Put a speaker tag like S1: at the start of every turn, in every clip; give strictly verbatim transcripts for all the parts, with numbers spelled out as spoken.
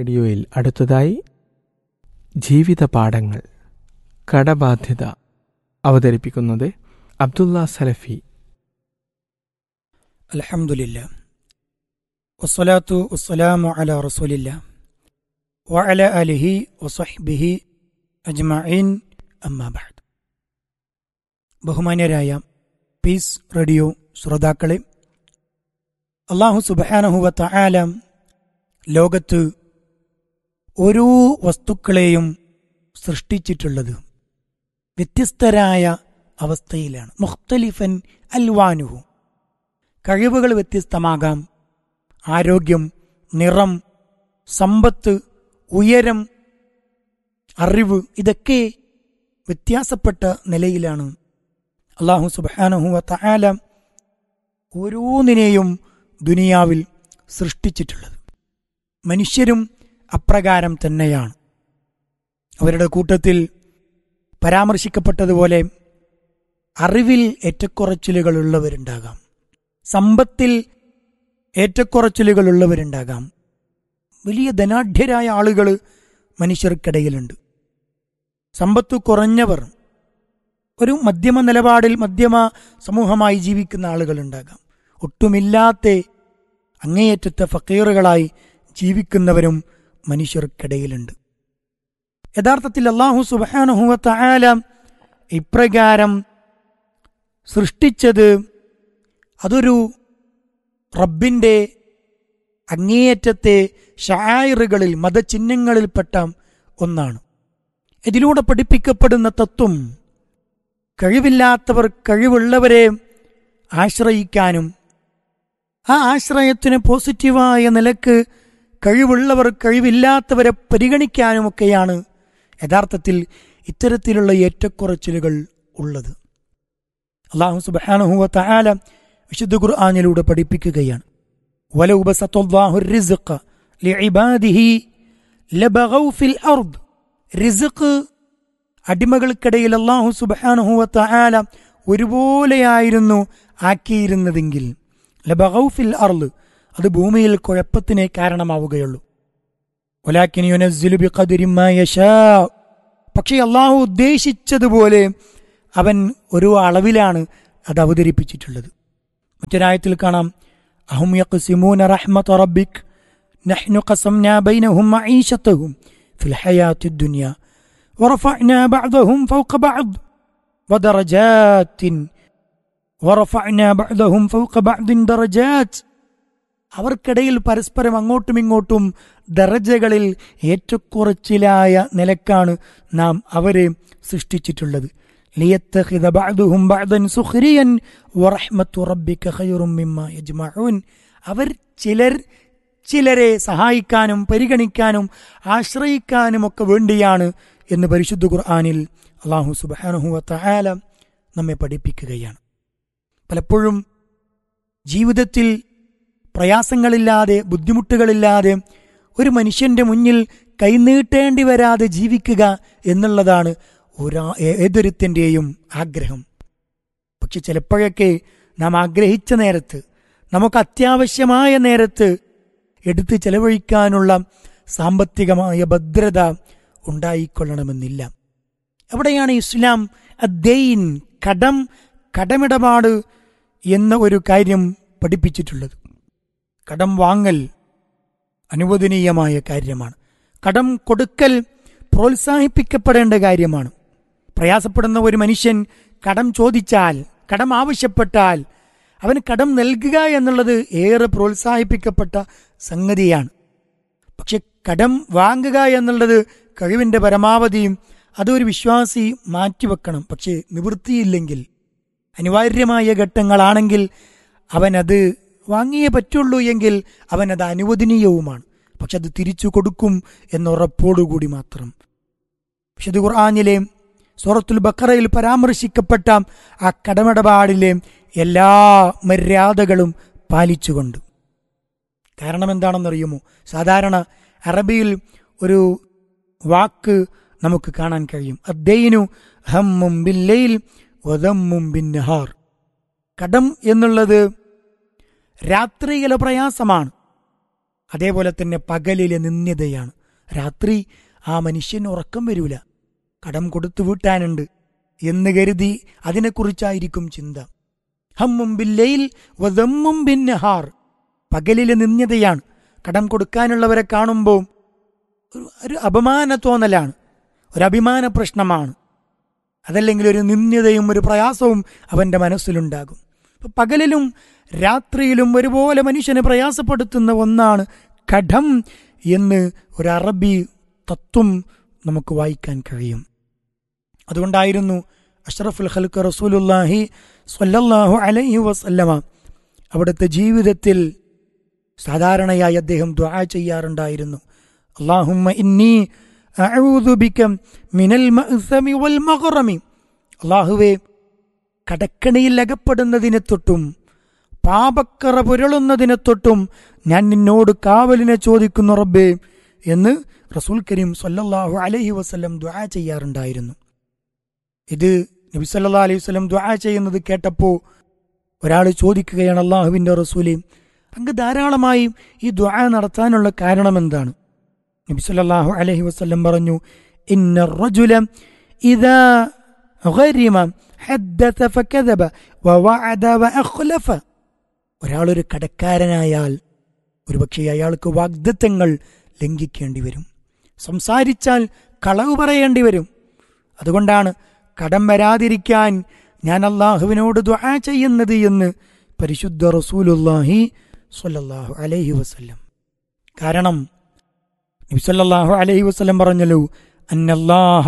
S1: റേഡിയോയിൽ അടുത്തതായി ജീവിത പാഠങ്ങൾ കടബാധ്യത അവതരിപ്പിക്കുന്നത് അബ്ദുള്ള സലഫി.
S2: അൽഹംദുലില്ലാ വസ്സലാത്തു വസ്സലാമു അലാ റസൂലില്ലാ വഅലാ ആലിഹി വസഹ്ബിഹി അജ്മഈൻ അമ്മാ ബഅദ്. ബഹുമാന്യരായ പീസ് റേഡിയോ ശ്രോതാക്കളെ, അല്ലാഹു സുബ്ഹാനഹു വ തആല ലോകത്ത് ഓരോ വസ്തുക്കളെയും സൃഷ്ടിച്ചിട്ടുള്ളത് വ്യത്യസ്തരായ അവസ്ഥയിലാണ്. മുഖ്തലിഫൻ അൽവാനുഹു, കഴിവുകൾ വ്യത്യസ്തമാകാം. ആരോഗ്യം, നിറം, സമ്പത്ത്, ഉയരം, അറിവ്, ഇതൊക്കെ വ്യത്യാസപ്പെട്ട നിലയിലാണ് അല്ലാഹു സുബ്ഹാനഹു വ തആല ഓരോന്നിനെയും ദുനിയാവിൽ സൃഷ്ടിച്ചിട്ടുള്ളത്. മനുഷ്യരും അപ്രകാരം തന്നെയാണ്. അവരുടെ കൂട്ടത്തിൽ പരാമർശിക്കപ്പെട്ടതുപോലെ അറിവിൽ ഏറ്റക്കുറച്ചിലുകളുള്ളവരുണ്ടാകാം, സമ്പത്തിൽ ഏറ്റക്കുറച്ചിലുകളുള്ളവരുണ്ടാകാം. വലിയ ധനാഢ്യരായ ആളുകൾ മനുഷ്യർക്കിടയിലുണ്ട്. സമ്പത്ത് കുറഞ്ഞവർ, ഒരു മധ്യമ നിലപാടിൽ മധ്യമ സമൂഹമായി ജീവിക്കുന്ന ആളുകളുണ്ടാകാം. ഒട്ടുമില്ലാത്ത അങ്ങേയറ്റത്തെ ഫക്കീറുകളായി ജീവിക്കുന്നവരും മനുഷ്യർക്കിടയിലുണ്ട്. യഥാർത്ഥത്തിൽ അല്ലാഹു സുബ്ഹാനഹു വ തആല ഇപ്രകാരം സൃഷ്ടിച്ചത് അതൊരു റബ്ബിൻ്റെ അങ്ങേയറ്റത്തെ ശആയിറുകളിൽ, മതചിഹ്നങ്ങളിൽപ്പെട്ട ഒന്നാണ്. ഇതിലൂടെ പഠിപ്പിക്കപ്പെടുന്ന തത്വം കഴിവില്ലാത്തവർ കഴിവുള്ളവരെ ആശ്രയിക്കാനും ആ ആശ്രയത്തിന് പോസിറ്റീവായ നിലക്ക് കഴിവുള്ളവർ കഴിവില്ലാത്തവരെ പരിഗണിക്കാനുമൊക്കെയാണ് യഥാർത്ഥത്തിൽ ഇത്തരത്തിലുള്ള ഏറ്റക്കുറച്ചിലുകൾ ഉള്ളത്. അല്ലാഹു സുബ്ഹാനഹു വ തആല വിശുദ്ധ ഖുർആനിലൂടെ പഠിപ്പിക്കുകയാണ്, വലൗ ബസതല്ലാഹു الرزق لعباده ലബഗൗ ഫിൽ അർദ്. റിസ്ഖ് അടിമകൾക്കിടയിൽ അല്ലാഹു സുബ്ഹാനഹു വ തആല ഒരുപോലെയായിരുന്നു ആക്കിയിരുന്നതെങ്കിൽ ലബഗൗ ഫിൽ അർദ്, അത് ഭൂമിയിൽ കുഴപ്പത്തിനെ കാരണമാവുകയുള്ളൂ. വലാകിൻ യുനസ്സിലു ബിഖദ്രി മാ യശാ, പക്ഷേ അല്ലാഹു ഉദ്ദേശിച്ചതുപോലെ അവൻ ഒരു അളവിലാണ് അത് അവതരിപ്പിച്ചിട്ടുള്ളത്. മറ്റൊരായത്തിൽ കാണാം, അഹും യഖ്സിമൂന റഹ്മത റബ്ബിക് നഹ്നു ഖസംനാ ബൈനഹും മഈശതഹും ഫിൽ ഹയാത്തിദ് ദുനിയ വറഫഅനാ ബഅദഹും ഫൗക ബഅദ് വദറജാത്തിൻ വറഫഅനാ ബഅദഹും ഫൗക ബഅദിൻ ദറജാത്ത്. അവർക്കിടയിൽ പരസ്പരം അങ്ങോട്ടും ഇങ്ങോട്ടും ദറജകളിൽ ഏറ്റക്കുറച്ചിലായ നിലക്കാണ് നാം അവരെ സൃഷ്ടിച്ചിട്ടുള്ളത്. ലിയത്തഖിദ ബഅദുഹും ബഅദൻ സുഖ്രിയൻ വറഹ്മത്തു റബ്ബിക ഖൈറും മിമ്മാ യജ്മഊൻ. അവർ ചിലർ ചിലരെ സഹായിക്കാനും പരിഗണിക്കാനും ആശ്രയിക്കാനുമൊക്കെ വേണ്ടിയാണ് എന്ന് പരിശുദ്ധ ഖുർആനിൽ അല്ലാഹു സുബ്ഹാനഹു വ തആല നമ്മെ പഠിപ്പിക്കുകയാണ്. പലപ്പോഴും ജീവിതത്തിൽ പ്രയാസങ്ങളില്ലാതെ, ബുദ്ധിമുട്ടുകളില്ലാതെ ഒരു മനുഷ്യന്റെ മുന്നിൽ കൈനീട്ടേണ്ടി വരാതെ ജീവിക്കുക എന്നുള്ളതാണ് ഒരാ ഏതൊരുത്തിൻ്റെയും ആഗ്രഹം. പക്ഷെ ചിലപ്പോഴൊക്കെ നാം ആഗ്രഹിച്ച നേരത്ത്, നമുക്ക് അത്യാവശ്യമായ നേരത്ത് എടുത്ത് ചെലവഴിക്കാനുള്ള സാമ്പത്തികമായ ഭദ്രത ഉണ്ടായിക്കൊള്ളണമെന്നില്ല. എവിടെയാണ് ഇസ്ലാം അദ്ദൈൻ, കടം, കടമിടപാട് എന്ന ഒരു കാര്യം പഠിപ്പിച്ചിട്ടുള്ളത്? കടം വാങ്ങൽ അനുവദനീയമായ കാര്യമാണ്. കടം കൊടുക്കൽ പ്രോത്സാഹിപ്പിക്കപ്പെടേണ്ട കാര്യമാണ്. പ്രയാസപ്പെടുന്ന ഒരു മനുഷ്യൻ കടം ചോദിച്ചാൽ, കടം ആവശ്യപ്പെട്ടാൽ അവന് കടം നൽകുക എന്നുള്ളത് ഏറെ പ്രോത്സാഹിപ്പിക്കപ്പെട്ട സംഗതിയാണ്. പക്ഷെ കടം വാങ്ങുക എന്നുള്ളത് കഴിവിൻ്റെ പരമാവധിയും അതൊരു വിശ്വാസി മാറ്റിവെക്കണം. പക്ഷേ നിവൃത്തിയില്ലെങ്കിൽ, അനിവാര്യമായ ഘട്ടങ്ങളാണെങ്കിൽ അവനത് വാങ്ങിയേ പറ്റുള്ളൂ എങ്കിൽ അവനത് അനുവദനീയവുമാണ്. പക്ഷെ അത് തിരിച്ചു കൊടുക്കും എന്നുറപ്പോടുകൂടി മാത്രം. വിശുദ്ധ ഖുർആനിലെ സൂറത്തുൽ ബഖറയിൽ പരാമർശിക്കപ്പെട്ട ആ കടമിടപാടിലെ എല്ലാ മര്യാദകളും പാലിച്ചുകൊണ്ട്. കാരണം എന്താണെന്നറിയുമോ? സാധാരണ അറബിയിൽ ഒരു വാക്ക് നമുക്ക് കാണാൻ കഴിയും, അദ്ദൈനു ഹമ്മും ബില്ലൈൽ വദമ്മും ബിന്നഹാർ. കടം എന്നുള്ളത് രാത്രിയിലെ പ്രയാസമാണ്, അതേപോലെ തന്നെ പകലിലെ നിന്ദ്യതയാണ്. രാത്രി ആ മനുഷ്യന് ഉറക്കം വരൂല, കടം കൊടുത്തു വീട്ടാനുണ്ട് എന്ന് കരുതി അതിനെക്കുറിച്ചായിരിക്കും ചിന്ത. ഹമ്മും ബില്ലൈൽ വദമ്മും ബിന്നഹാർ, പകലിലെ നിന്ദ്യതയാണ്. കടം കൊടുക്കാനുള്ളവരെ കാണുമ്പോൾ ഒരു അപമാന തോന്നലാണ്, ഒരു അഭിമാന പ്രശ്നമാണ്. അതല്ലെങ്കിൽ ഒരു നിന്ദ്യതയും ഒരു പ്രയാസവും അവൻ്റെ മനസ്സിലുണ്ടാകും. പകലിലും രാത്രിയിലും ഒരുപോലെ മനുഷ്യനെ പ്രയാസപ്പെടുത്തുന്ന ഒന്നാണ് കടം എന്ന് ഒരു അറബി തത്വം നമുക്ക് വായിക്കാൻ കഴിയും. അതുകൊണ്ടായിരുന്നു അഷ്റഫുൽ ഖൽഖ് റസൂലുള്ളാഹി സ്വല്ലല്ലാഹു അലൈഹി വസല്ലമ അവിടുത്തെ ജീവിതത്തിൽ സാധാരണയായി അദ്ദേഹം ദുആ ചെയ്യാറുണ്ടായിരുന്നു. അല്ലാഹുമ്മ ഇന്നി അഊദു ബിക മിനൽ മഅ്സമി വൽ മഗ്റമി, അല്ലാഹുവേ കടക്കണിയിൽ അകപ്പെടുന്നതിനെ തൊട്ടും പാപക്കറ പുരളുന്നതിനെ തൊട്ടും ഞാൻ നിന്നോട് കാവലിനെ ചോദിക്കുന്നു റബ്ബേ എന്ന് റസൂൽ കരീം സ്വല്ലല്ലാഹു അലൈഹി വസല്ലം ദുആ ചെയ്യാറുണ്ടായിരുന്നു. ഇത് നബി സല്ലല്ലാഹു അലൈഹി വസല്ലം ദുആ ചെയ്യുന്നത് കേട്ടപ്പോൾ ഒരാൾ ചോദിക്കുകയാണ്, അല്ലാഹുവിൻ്റെ റസൂലേ, അങ്ങ് ധാരാളമായി ഈ ദുആ നടത്താനുള്ള കാരണം എന്താണ്? നബി സല്ലല്ലാഹു അലൈഹി വസല്ലം പറഞ്ഞു, ഇന്ന റജുല ഇദാ ഗരിമ ഹദ്ദസ ഫകദബ വവഅദ വഅഖ്ലഫ, ഒരാളൊരു കടക്കാരനായാൽ ഒരുപക്ഷെ അയാൾക്ക് വാഗ്ദത്തങ്ങൾ ലംഘിക്കേണ്ടി വരും, സംസാരിച്ചാൽ കളവ് പറയേണ്ടി വരും. അതുകൊണ്ടാണ് കടം വരാതിരിക്കാൻ ഞാൻ അല്ലാഹുവിനോട് ദുആ ചെയ്യുന്നത് എന്ന് പരിശുദ്ധ റസൂലുള്ളാഹി സ്വല്ലല്ലാഹു അലൈഹി വസല്ലം. കാരണം നബി സല്ലല്ലാഹു അലൈഹി വസല്ലം പറഞ്ഞല്ലോ, അന്നല്ലാഹ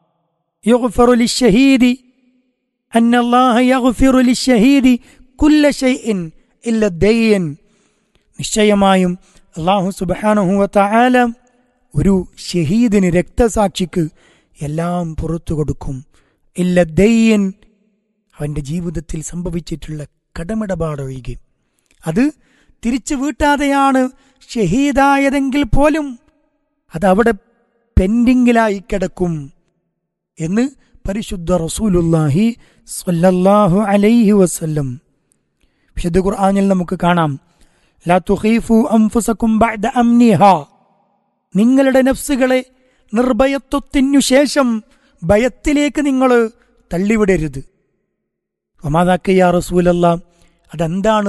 S2: യഗ്ഫിറു ലിശ്ശഹീദി അന്നല്ലാഹ യഗ്ഫിറു ലിശ്ശഹീദി കുല്ല ശൈഇൻ ഇല്ല ദൈൻ, നിശ്ചയമായും അല്ലാഹു സുബ്ഹാനഹു വ തആല ഒരു ഷഹീദിന്, രക്തസാക്ഷിക്ക് എല്ലാം പുറത്തു കൊടുക്കും. ഇല്ല ദൈൻ, അവൻ്റെ ജീവിതത്തിൽ സംഭവിച്ചിട്ടുള്ള കടമിടപാടൊഴികെ. അത് തിരിച്ചു വീട്ടാതെയാണ് ഷഹീദായതെങ്കിൽ പോലും അതവിടെ പെൻഡിങ്ങിലായി കിടക്കും എന്ന് പരിശുദ്ധ റസൂലുള്ളാഹി സ്വല്ലല്ലാഹു അലൈഹി വസല്ലം. വിശുദ്ധ ഖുർആനിൽ നമുക്ക് കാണാം, ലാ തുഖീഫു അൻഫുസകും ബഅദ അംനിഹാ, നിങ്ങളുടെ നഫ്സുകളെ നിർഭയത്വത്തിനു ശേഷം ഭയത്തിലേക്ക് നിങ്ങൾ തള്ളിവിടരുത്. വമാദാക യാ റസൂലല്ലാഹ്, അതെന്താണ്